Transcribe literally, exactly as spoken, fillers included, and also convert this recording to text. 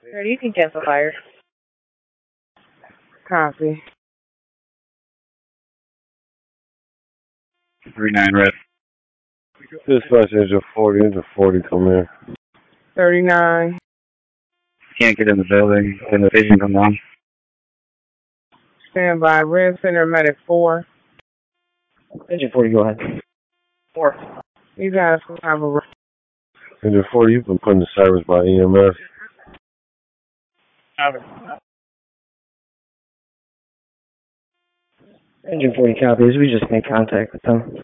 Sir, you can cancel fire. Copy. three nine red. Dispatch engine forty, engine forty, come here. thirty-nine. Can't get in the building. Can the patient come down? Stand by. Red Center Medic four. Engine forty, go ahead. four. You guys have a... Engine forty, you've been put in the service by E M S. Engine forty copies. We just made contact with them.